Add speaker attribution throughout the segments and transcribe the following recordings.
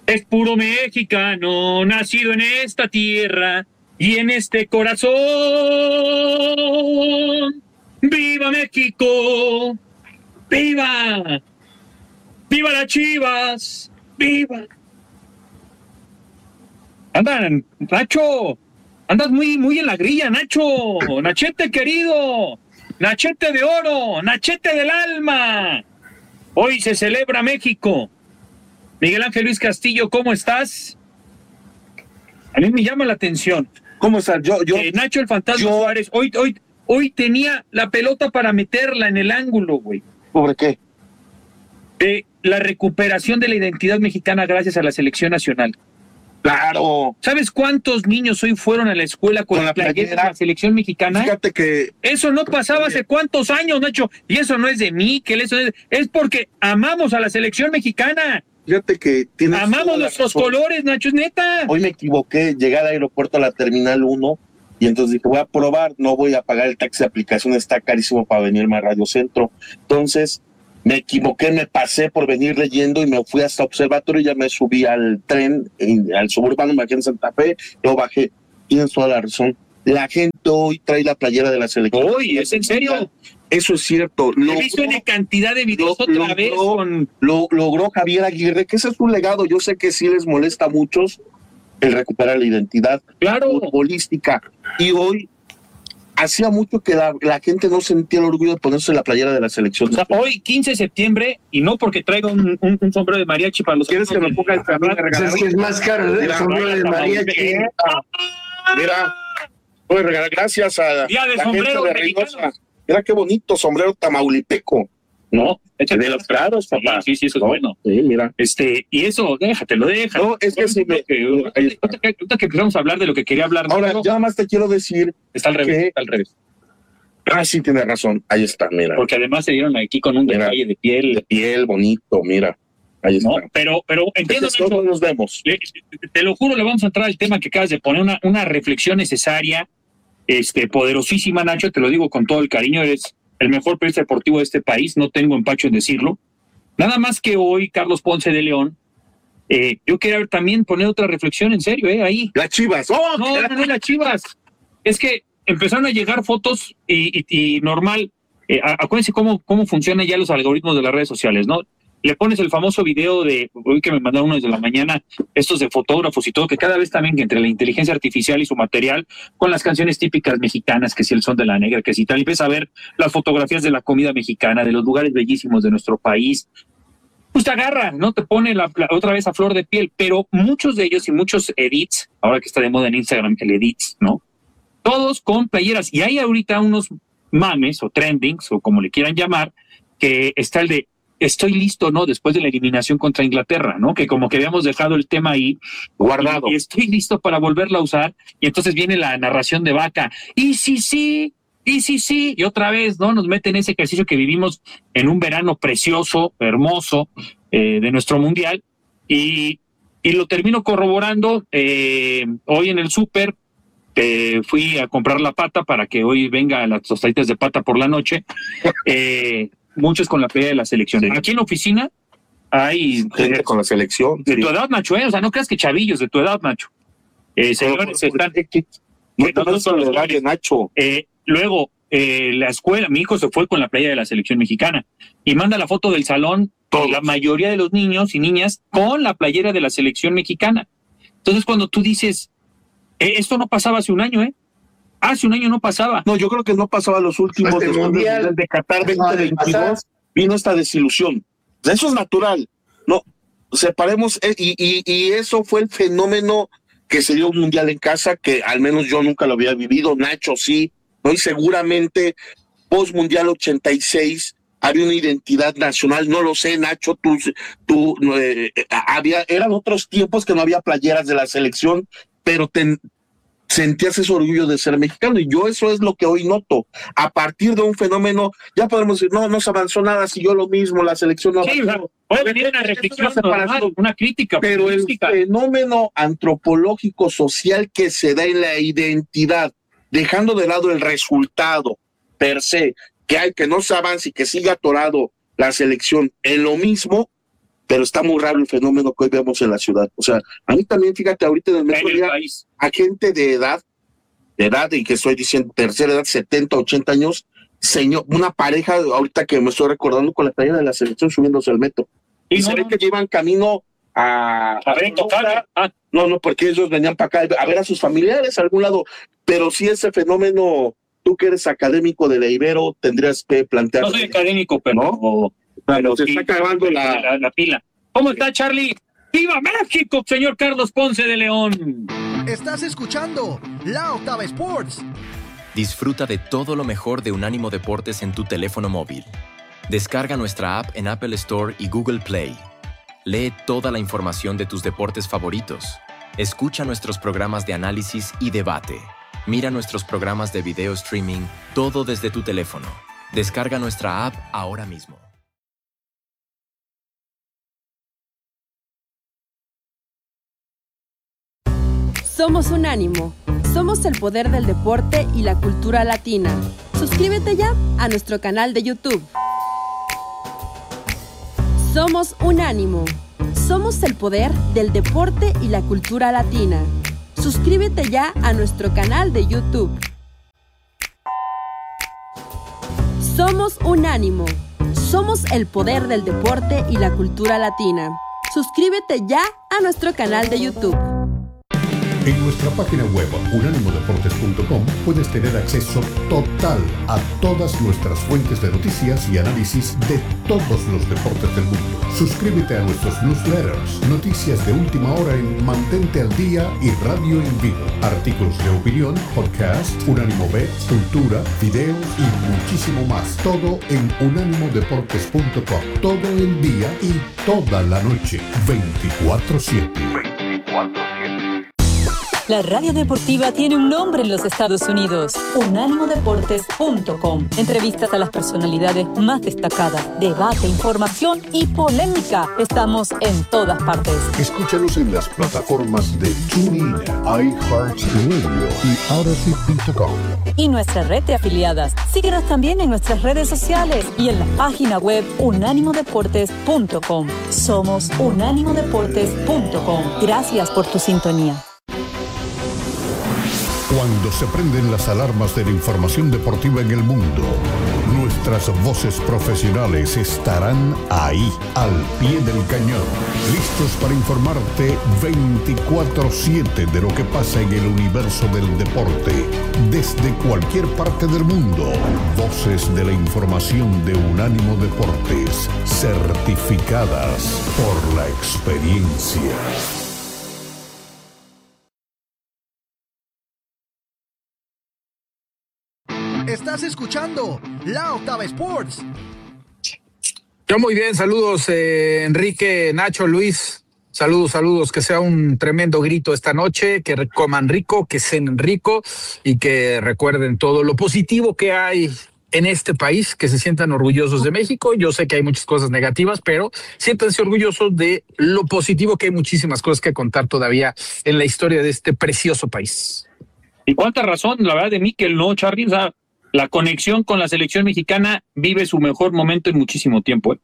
Speaker 1: Es puro mexicano, nacido en esta tierra y en este corazón. ¡Viva México! ¡Viva! ¡Viva las Chivas! ¡Viva! Andan, Nacho, andas muy en la grilla, Nacho. Nachete querido, Nachete de oro, Nachete del alma. Hoy se celebra México. Miguel Ángel Luis Castillo, ¿cómo estás? A mí me llama la atención.
Speaker 2: ¿Cómo estás?
Speaker 1: Nacho el Fantasma Suárez, hoy tenía la pelota para meterla en el ángulo, güey.
Speaker 2: ¿Sobre qué?
Speaker 1: La recuperación de la identidad mexicana gracias a la selección nacional.
Speaker 2: Claro.
Speaker 1: ¿Sabes cuántos niños hoy fueron a la escuela con la playera de la selección mexicana?
Speaker 2: Fíjate que
Speaker 1: eso no pasaba hace cuántos años, Nacho. Y eso no es de mí, que eso es porque amamos a la selección mexicana.
Speaker 2: Fíjate que tienes
Speaker 1: amamos nuestros colores, Nacho, es neta.
Speaker 2: Hoy me equivoqué, llegué al aeropuerto a la Terminal 1 y entonces dije, voy a probar, no voy a pagar el taxi de aplicación, está carísimo para venirme a Radio Centro. Entonces me equivoqué, me pasé por venir leyendo y me fui hasta Observatorio y ya me subí al tren, al suburbano, me bajé en Santa Fe, luego bajé. Tienes toda la razón. La gente hoy trae la playera de la selección.
Speaker 1: Hoy, ¿es en serio?
Speaker 2: Eso es cierto.
Speaker 1: He visto en cantidad de videos otra vez.
Speaker 2: Logró Javier Aguirre, que ese es un legado. Yo sé que sí les molesta a muchos el recuperar la identidad futbolística. Y hoy hacía mucho que la gente no sentía el orgullo de ponerse la playera de la selección.
Speaker 1: O sea, hoy, 15 de septiembre, y no porque traiga un sombrero de mariachi para los...
Speaker 2: ¿Quieres que me ponga el camino?
Speaker 3: Es que es más caro el sombrero de mariachi.
Speaker 2: Mira, voy a regalar gracias a
Speaker 1: Día de
Speaker 2: la gente
Speaker 1: sombrero
Speaker 2: de Reynosa. Mira qué bonito sombrero tamaulipeco.
Speaker 1: No,
Speaker 2: de los claros, papá.
Speaker 1: Sí, eso es bueno.
Speaker 2: Sí, mira.
Speaker 1: Y eso, déjatelo.
Speaker 2: No, es que sí
Speaker 1: ahorita que empezamos a hablar de lo que quería hablar.
Speaker 2: Ahora, ya nada más te quiero decir.
Speaker 1: Está al revés, está al revés.
Speaker 2: Ah, sí, tienes razón. Ahí está, mira.
Speaker 1: Porque además se dieron aquí con un detalle de piel.
Speaker 2: De piel, bonito, mira. Ahí está.
Speaker 1: No, pero entiendo.
Speaker 2: Todos nos vemos.
Speaker 1: Te lo juro, le vamos a entrar al tema que acabas de poner, una reflexión necesaria, poderosísima, Nacho, te lo digo con todo el cariño, eres el mejor periodista deportivo de este país, no tengo empacho en decirlo. Nada más que hoy, Carlos Ponce de León, yo quería también poner otra reflexión en serio, ahí.
Speaker 2: Las Chivas. ¡Oh!
Speaker 1: No, las Chivas. Es que empezaron a llegar fotos y normal, acuérdense cómo funcionan ya los algoritmos de las redes sociales, ¿no? Le pones el famoso video de, hoy que me mandaron uno desde la mañana, estos de fotógrafos y todo, que cada vez también que entre la inteligencia artificial y su material, con las canciones típicas mexicanas, que si el son de la negra, que si tal, empieza a ver las fotografías de la comida mexicana, de los lugares bellísimos de nuestro país, pues te agarra, ¿no? Te pone otra vez a flor de piel, pero muchos de ellos y muchos edits, ahora que está de moda en Instagram el edits, ¿no? Todos con playeras, y hay ahorita unos mames o trendings, o como le quieran llamar, que está el de estoy listo, ¿no? Después de la eliminación contra Inglaterra, ¿no? Que como que habíamos dejado el tema ahí
Speaker 2: guardado.
Speaker 1: Y estoy listo para volverla a usar. Y entonces viene la narración de Vaca. Y sí. Y otra vez, ¿no? Nos meten ese ejercicio que vivimos en un verano precioso, hermoso, de nuestro mundial. Y lo termino corroborando hoy en el súper. Fui a comprar la pata para que hoy venga las tostaditas de pata por la noche. Muchos con la pelea de la selección. Aquí en la oficina hay
Speaker 2: gente con la selección.
Speaker 1: De tu edad, Nacho, o sea, no creas que chavillos de tu edad, Nacho. Señores, están...
Speaker 2: No te vas a los horarios, Nacho.
Speaker 1: Luego, la escuela, mi hijo se fue con la playa de la selección mexicana y manda la foto del salón, la mayoría de los niños y niñas con la playera de la selección mexicana. Entonces, cuando tú dices, esto no pasaba hace un año, hace un año no pasaba.
Speaker 2: No, yo creo que no pasaba los últimos mundial de Qatar 2022. Vino esta desilusión. Eso es natural. No, separemos, y eso fue el fenómeno que se dio un mundial en casa, que al menos yo nunca lo había vivido. Nacho sí, ¿no? Y seguramente post mundial 86 había una identidad nacional. No lo sé, Nacho, eran otros tiempos que no había playeras de la selección, pero sentías ese orgullo de ser mexicano, y yo eso es lo que hoy noto. A partir de un fenómeno, ya podemos decir, no se avanzó nada, siguió lo mismo, la selección no avanzó.
Speaker 1: Puede venir una reflexión, una crítica.
Speaker 2: Pero el fenómeno antropológico social que se da en la identidad, dejando de lado el resultado per se, que no se avance y que siga atorado la selección en lo mismo, pero está muy raro el fenómeno que hoy vemos en la ciudad. O sea, a mí también, fíjate, ahorita en el metro a gente de edad, y que estoy diciendo tercera edad, 70, 80 años, señor, una pareja, ahorita que me estoy recordando con la talla de la selección subiéndose al metro. Y se ve que llevan camino a ver, no, porque ellos venían para acá a ver a sus familiares a algún lado, pero sí ese fenómeno, tú que eres académico de la Ibero, tendrías que plantear.
Speaker 1: No soy académico, pero,
Speaker 2: ¿no? Pero se está acabando
Speaker 1: la pila. ¿Cómo está, Charlie? ¡Viva México, señor Carlos Ponce de León!
Speaker 4: Estás escuchando La Octava Sports.
Speaker 5: Disfruta de todo lo mejor de Unánimo Deportes en tu teléfono móvil. Descarga nuestra app en Apple Store y Google Play. Lee toda la información de tus deportes favoritos. Escucha nuestros programas de análisis y debate. Mira nuestros programas de video streaming, todo desde tu teléfono. Descarga nuestra app ahora mismo.
Speaker 6: Somos Unánimo. Somos el poder del deporte y la cultura latina. Suscríbete ya a nuestro canal de YouTube. Somos Unánimo. Somos el poder del deporte y la cultura latina. Suscríbete ya a nuestro canal de YouTube. Somos Unánimo. Somos el poder del deporte y la cultura latina. Suscríbete ya a nuestro canal de YouTube.
Speaker 7: En nuestra página web unánimodeportes.com puedes tener acceso total a todas nuestras fuentes de noticias y análisis de todos los deportes del mundo. Suscríbete a nuestros newsletters, noticias de última hora en Mantente al Día y Radio en Vivo, artículos de opinión, podcast, Unánimo Bets, cultura, videos y muchísimo más. Todo en unánimodeportes.com. Todo el día y toda la noche, 24/7.
Speaker 8: La radio deportiva tiene un nombre en los Estados Unidos: unánimodeportes.com. Entrevistas a las personalidades más destacadas, debate, información y polémica. Estamos en todas partes.
Speaker 7: Escúchanos en las plataformas de TuneIn, iHeartRadio y Odyssey.com.
Speaker 8: Y nuestra red de afiliadas. Síguenos también en nuestras redes sociales y en la página web unánimodeportes.com. Somos unánimodeportes.com. Gracias por tu sintonía.
Speaker 7: Cuando se prenden las alarmas de la información deportiva en el mundo, nuestras voces profesionales estarán ahí, al pie del cañón, listos para informarte 24/7 de lo que pasa en el universo del deporte, desde cualquier parte del mundo. Voces de la información de Unánimo Deportes, certificadas por la experiencia.
Speaker 4: Estás escuchando La Octava Sports.
Speaker 9: Yo muy bien, saludos Enrique, Nacho, Luis, saludos, que sea un tremendo grito esta noche, que coman rico, que cenen rico y que recuerden todo lo positivo que hay en este país, que se sientan orgullosos de México. Yo sé que hay muchas cosas negativas, pero siéntanse orgullosos de lo positivo, que hay muchísimas cosas que contar todavía en la historia de este precioso país.
Speaker 1: Y cuánta razón, la verdad, de Mikel, ¿no, Charly? O sea, la conexión con la selección mexicana vive su mejor momento en muchísimo tiempo.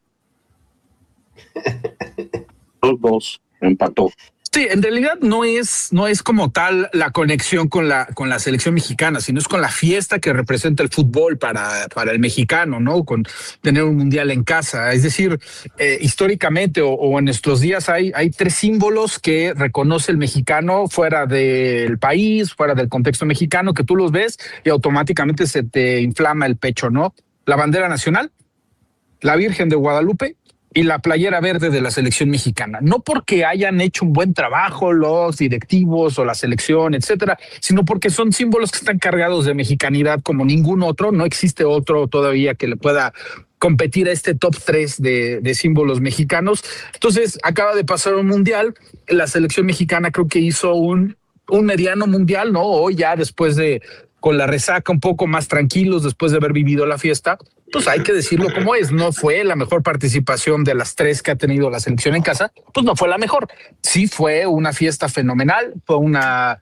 Speaker 2: Los dos, empató.
Speaker 9: Sí, en realidad no es como tal la conexión con la selección mexicana, sino es con la fiesta que representa el fútbol para el mexicano, ¿no? Con tener un mundial en casa. Es decir, históricamente o en nuestros días hay 3 símbolos que reconoce el mexicano fuera del país, fuera del contexto mexicano, que tú los ves y automáticamente se te inflama el pecho, ¿no? La bandera nacional, la Virgen de Guadalupe y la playera verde de la selección mexicana. No porque hayan hecho un buen trabajo los directivos o la selección, etcétera, sino porque son símbolos que están cargados de mexicanidad como ningún otro. No existe otro todavía que le pueda competir a este top 3 de símbolos mexicanos. Entonces, acaba de pasar un mundial. La selección mexicana creo que hizo un mediano mundial, ¿no? Hoy ya después con la resaca un poco más tranquilos, después de haber vivido la fiesta, pues hay que decirlo como es. No fue la mejor participación de las 3 que ha tenido la selección en casa, pues no fue la mejor. Sí fue una fiesta fenomenal, fue una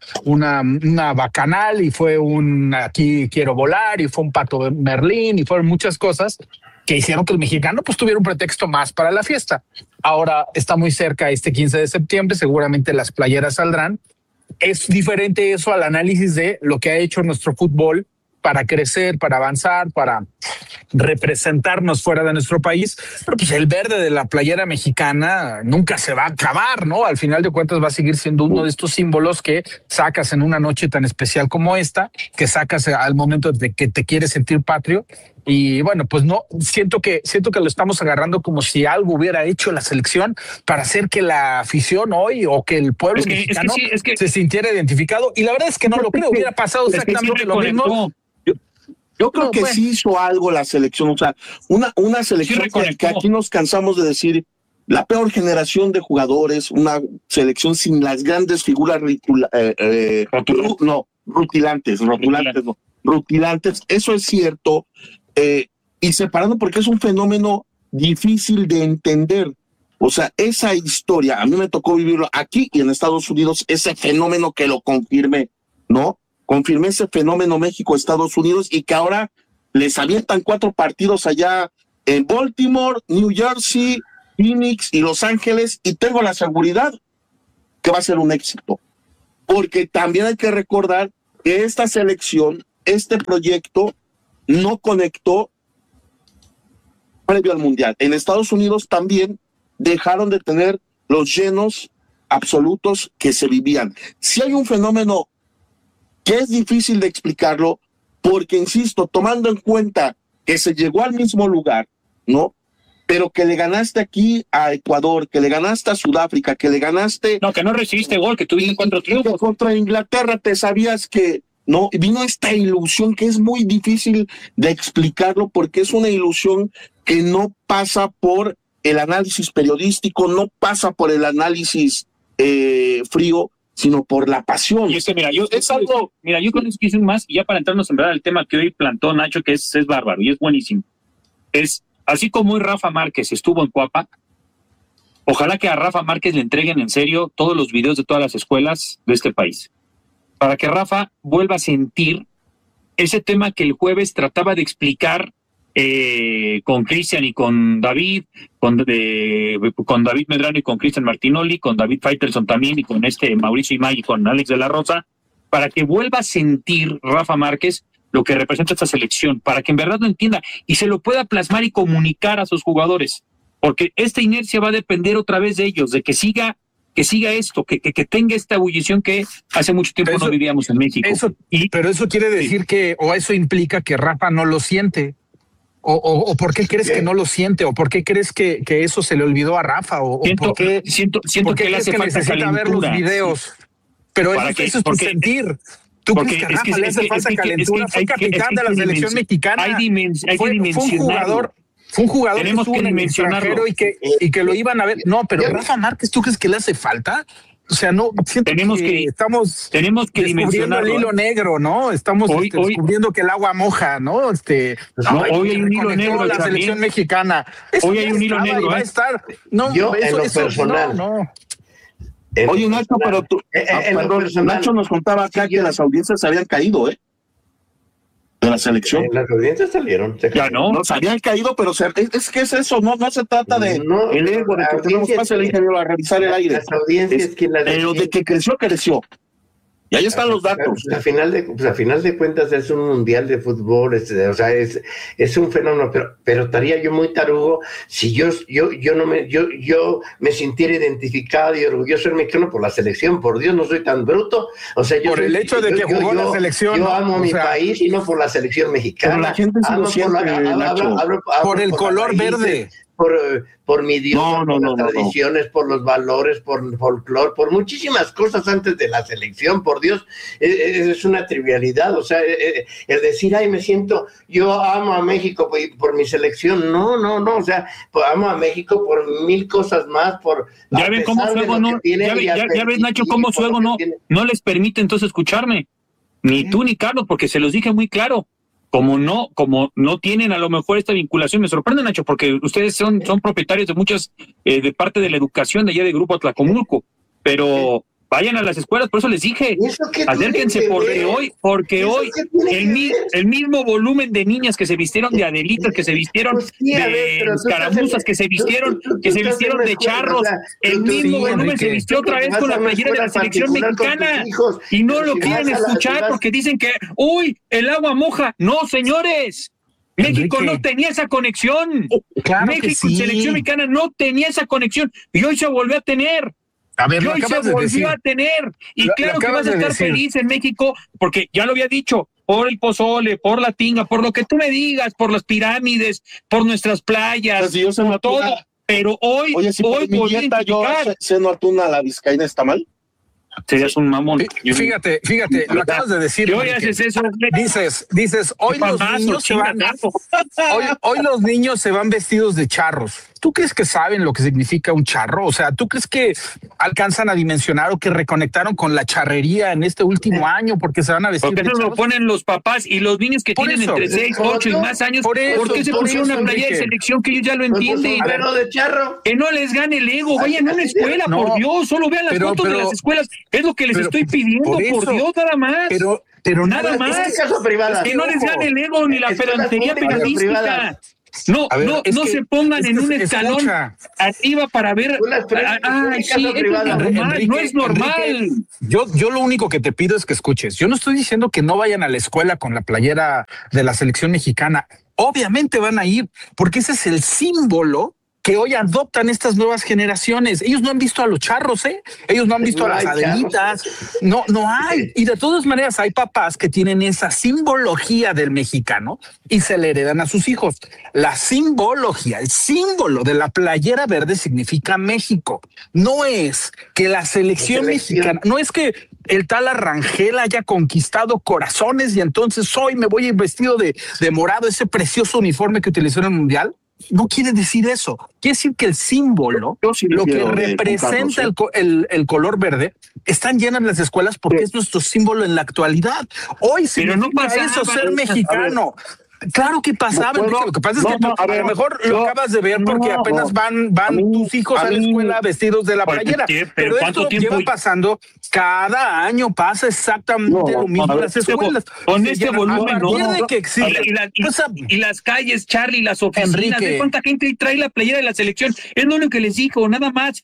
Speaker 9: bacanal y fue un aquí quiero volar y fue un pato Merlín y fueron muchas cosas que hicieron que el mexicano pues tuviera un pretexto más para la fiesta. Ahora está muy cerca este 15 de septiembre, seguramente las playeras saldrán. Es diferente eso al análisis de lo que ha hecho nuestro fútbol para crecer, para avanzar, para representarnos fuera de nuestro país. Pero pues el verde de la playera mexicana nunca se va a acabar, ¿no? Al final de cuentas va a seguir siendo uno de estos símbolos que sacas en una noche tan especial como esta, que sacas al momento de que te quieres sentir patrio. Y bueno, pues no, siento que lo estamos agarrando como si algo hubiera hecho la selección para hacer que la afición hoy o que el pueblo mexicano se sintiera identificado. Y la verdad es que no lo creo, hubiera pasado exactamente lo mismo.
Speaker 2: Yo creo que sí hizo algo la selección, o sea, una selección que aquí nos cansamos de decir, la peor generación de jugadores, una selección sin las grandes figuras rutilantes, eso es cierto, y separando porque es un fenómeno difícil de entender. O sea, esa historia, a mí me tocó vivirlo aquí y en Estados Unidos, ese fenómeno que lo confirmé, ¿no? Confirmé ese fenómeno México-Estados Unidos y que ahora les avientan 4 partidos allá en Baltimore, New Jersey, Phoenix y Los Ángeles, y tengo la seguridad que va a ser un éxito. Porque también hay que recordar que esta selección, este proyecto, no conectó previo al Mundial. En Estados Unidos también dejaron de tener los llenos absolutos que se vivían. Si hay un fenómeno que es difícil de explicarlo, porque, insisto, tomando en cuenta que se llegó al mismo lugar, ¿no? Pero que le ganaste aquí a Ecuador, que le ganaste a Sudáfrica, que le ganaste...
Speaker 1: No, que no recibiste gol, que tuviste 4 triunfos.
Speaker 2: Contra Inglaterra te sabías que, ¿no? Vino esta ilusión que es muy difícil de explicarlo, porque es una ilusión que no pasa por el análisis periodístico, no pasa por el análisis frío, sino por la pasión.
Speaker 1: Y es que, mira, yo con eso quise más, y ya para entrarnos en verdad al tema que hoy plantó Nacho, que es bárbaro y es buenísimo. Es, así como hoy Rafa Márquez estuvo en Cuapa, ojalá que a Rafa Márquez le entreguen en serio todos los videos de todas las escuelas de este país, para que Rafa vuelva a sentir ese tema que el jueves trataba de explicar con Cristian y con David, con David Medrano y con Cristian Martinoli, con David Faitelson también y con Mauricio Imay y con Alex de la Rosa, para que vuelva a sentir Rafa Márquez lo que representa esta selección, para que en verdad lo entienda y se lo pueda plasmar y comunicar a sus jugadores, porque esta inercia va a depender otra vez de ellos, de que siga esto, que tenga esta ebullición que hace mucho tiempo no vivíamos en México.
Speaker 9: Pero eso quiere decir que, o eso implica que Rafa no lo siente. O ¿por qué crees que no lo siente? ¿O por qué crees que eso se le olvidó a Rafa?
Speaker 1: Siento que le hace falta calentura.
Speaker 9: Ver los videos. Pero eso es tu sentir. ¿Tú crees que a Rafa le hace falta calentura? Fue capitán de la selección mexicana. Fue un jugador
Speaker 1: tenemos que dimensionarlo
Speaker 9: y que lo iban a ver. No, pero Rafa Márquez, ¿tú crees que le hace falta? O sea, no, tenemos que dimensionar el hilo negro, ¿no? Estamos descubriendo que el agua moja, ¿no?
Speaker 1: Hoy hay un hilo negro.
Speaker 9: La selección mexicana.
Speaker 1: Hoy hay un hilo negro.
Speaker 9: Va a estar. No,
Speaker 3: yo en lo personal.
Speaker 9: No.
Speaker 2: Oye, Nacho, pero tú, Nacho nos contaba acá que las audiencias se habían caído, ¿eh? De la selección.
Speaker 3: Las audiencias salieron.
Speaker 2: Ya no, se habían caído, pero es que es eso, no se trata de el ego, de que tenemos pase el ingeniero a revisar el aire.
Speaker 3: Las audiencias
Speaker 2: pero de que creció. Y ahí están los datos.
Speaker 3: A final de cuentas es un mundial de fútbol, o sea, es un fenómeno, pero estaría yo muy tarugo si yo me sintiera identificado y orgulloso de mexicano por la selección. Por Dios, no soy tan bruto. O sea,
Speaker 9: por el hecho de que jugó la selección.
Speaker 3: Yo amo mi país y no por la selección mexicana.
Speaker 2: Pero la gente sí lo siente,
Speaker 9: por el color verde.
Speaker 3: Por mi idioma, por las tradiciones, por los valores, por el folclore, por muchísimas cosas antes de la selección, por Dios, es una trivialidad, o sea, el decir, yo amo a México por mi selección, no, o sea, amo a México por 1000 cosas más,
Speaker 1: ya ven cómo su ego ya ves, Nacho, cómo su ego no les permite entonces escucharme, ni tú ni Carlos, porque se los dije muy claro. Como no tienen a lo mejor esta vinculación, me sorprende, Nacho, porque ustedes son propietarios de muchas, de parte de la educación de allá de Grupo Atlacomulco, pero Vayan a las escuelas, por eso les dije, acérquense, porque hoy el mismo volumen de niñas que se vistieron de Adelitas, que se vistieron de escaramuzas, que se vistieron de charros, el mismo volumen se vistió otra vez con la playera de la selección mexicana, y no lo quieren escuchar porque dicen que, el agua moja. No, señores. México no tenía esa conexión.
Speaker 9: Claro
Speaker 1: México y selección mexicana no tenía esa conexión, y hoy se volvió a tener. Y hoy se volvió a tener. Y claro que vas a estar feliz en México, porque ya lo había dicho, por el pozole, por la tinga, por lo que tú me digas, por las pirámides, por nuestras playas, por todo. Pero hoy
Speaker 2: volví a identificar. ¿Ceno atún a la vizcaína está mal?
Speaker 1: Serías un mamón.
Speaker 9: Fíjate, lo acabas de decir.
Speaker 1: ¿Qué hoy haces eso?
Speaker 9: Dices, hoy los niños se van vestidos de charros. ¿Tú crees que saben lo que significa un charro? O sea, ¿tú crees que alcanzan a dimensionar o que reconectaron con la charrería en este último año porque se van a vestir
Speaker 1: de charros? Porque eso lo ponen los papás y los niños que tienen entre 6, 8 y más años. ¿Por qué se pusieron una playera de selección que ellos ya lo entienden?
Speaker 3: De charro.
Speaker 1: Que no les gane el ego. Vayan a una escuela, por Dios. Solo vean las fotos de las escuelas. Es lo que les estoy pidiendo, por Dios, nada más.
Speaker 9: Pero nada más.
Speaker 1: Que no les gane el ego ni la pedantería periodística. No se pongan en un escalón arriba para ver. No es normal.
Speaker 9: Enrique, yo lo único que te pido es que escuches. Yo no estoy diciendo que no vayan a la escuela con la playera de la selección mexicana. Obviamente van a ir, porque ese es el símbolo que hoy adoptan estas nuevas generaciones. Ellos no han visto a los charros, ellos no han visto a las Adelitas, no hay. Y de todas maneras hay papás que tienen esa simbología del mexicano y se le heredan a sus hijos. La simbología, el símbolo de la playera verde significa México. No es que la selección mexicana, no es que el tal Arrangel haya conquistado corazones y entonces hoy me voy a ir vestido de morado, ese precioso uniforme que utilizó en el Mundial. No quiere decir eso. Quiere decir que el símbolo, lo que representa el color verde, están llenas las escuelas porque es nuestro símbolo en la actualidad. Hoy significa eso, ser mexicano. Claro que pasaba, Enrique. Lo que pasa es que a lo mejor lo acabas de ver porque apenas van tus hijos a la escuela vestidos de la playera. Pero esto lleva pasando, cada año pasa exactamente lo mismo en las escuelas.
Speaker 1: Con este volumen,
Speaker 9: de que existe.
Speaker 1: Y las calles, Charlie, las oficinas, ¿de cuánta gente trae la playera de la selección? Es lo único que les dijo, nada más.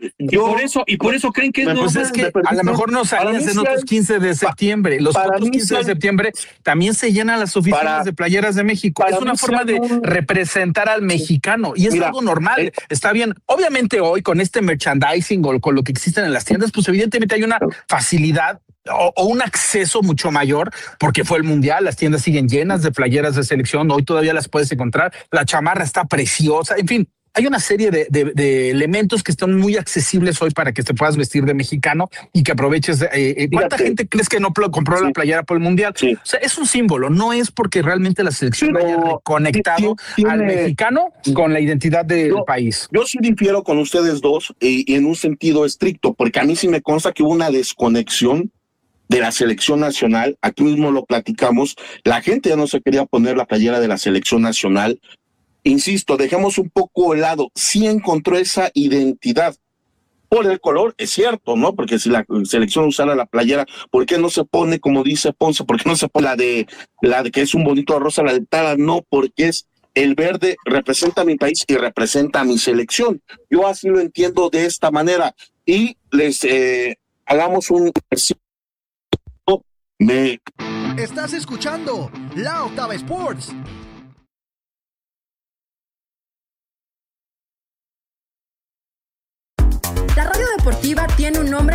Speaker 1: Y por eso creen que es normal.
Speaker 9: Es que a lo mejor no salías en otros 15 de septiembre. Los otros 15 de septiembre también se llenan las oficinas de playeras de México. Es una forma de representar al mexicano y es algo normal. Está bien. Obviamente hoy con este merchandising o con lo que existen en las tiendas, pues evidentemente hay una facilidad o un acceso mucho mayor porque fue el Mundial. Las tiendas siguen llenas de playeras de selección. Hoy todavía las puedes encontrar. La chamarra está preciosa. En fin, hay una serie de elementos que están muy accesibles hoy para que te puedas vestir de mexicano y que aproveches. ¿Cuánta gente crees que no compró la playera por el Mundial? O sea, es un símbolo, no es porque realmente la selección haya reconectado al mexicano con la identidad del país.
Speaker 2: Yo sí difiero con ustedes dos y en un sentido estricto, porque a mí sí me consta que hubo una desconexión de la selección nacional. Aquí mismo lo platicamos, la gente ya no se quería poner la playera de la selección nacional. Insisto, dejemos un poco de lado, sí encontró esa identidad por el color, es cierto, ¿no? Porque si la selección usara la playera, ¿por qué no se pone, como dice Ponce, por qué no se pone la de que es un bonito rosa, la dentada? No, porque es el verde, representa a mi país y representa a mi selección. Yo así lo entiendo de esta manera. Y les hagamos un ejercicio.
Speaker 4: Estás escuchando La Octava Sports.
Speaker 6: La radio deportiva tiene un nombre